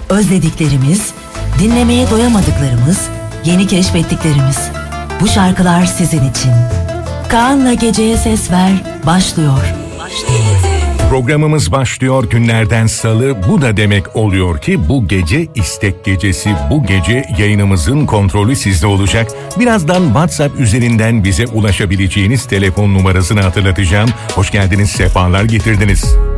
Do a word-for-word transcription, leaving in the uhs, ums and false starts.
özlediklerimiz, dinlemeye doyamadıklarımız, yeni keşfettiklerimiz. Bu şarkılar sizin için. Kaan'la Geceye Ses Ver başlıyor. Başlıyor. Programımız başlıyor günlerden salı. Bu da demek oluyor ki bu gece istek gecesi. Bu gece yayınımızın kontrolü sizde olacak. Birazdan WhatsApp üzerinden bize ulaşabileceğiniz telefon numarasını hatırlatacağım. Hoş geldiniz, sefalar getirdiniz.